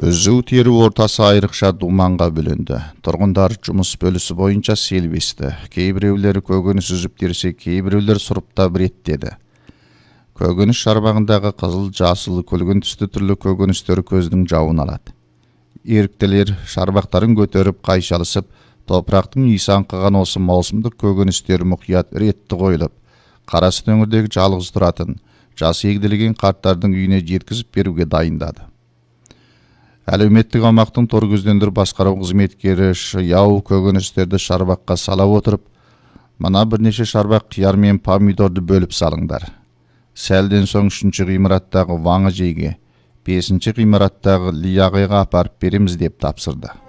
Үзүү тері ортасы айрықша думанға бөлінді. Тұрғындар жұмыс бөлісі бойынша селбесті. Кейбіреулері көкөніс үзіп терсе, кейбіреулер сұрыптап реттеді. Көкөніс шарбағындағы қызыл, жасыл, күлгін түсті түрлі көкөністер көздің жауын алады. Еріктілер шарбақтарын көтеріп, қайшалысып, топырақтың иісін аңқыған осы маусымдық көкөністер мұқият ретті қойылып, Қарасу өңірдегі жалғыз тұратын, жасы егделеген қарттардың үйіне жеткізіп беруге дайындады. Әлеуметтік аумақтың торкөздендіру басқару қызметкері яу көкөністерді шарбаққа сала отырып, мына бірнеше шарбақ қияр мен помидорды бөліп салыңдар. Сәлден соң 3-ші ғимараттағы Ваңы жейге, 5-ші ғимараттағы Лияғайға апарып береміз деп тапсырды.